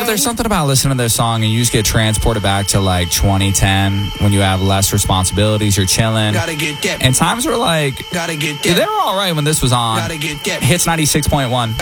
there's something about listening to this song and you just get transported back to like 2010 when you have less responsibilities, you're chilling. Gotta get that. And times were like, Gotta get they that. were all right when this was on. Gotta get that. Hits 96.1.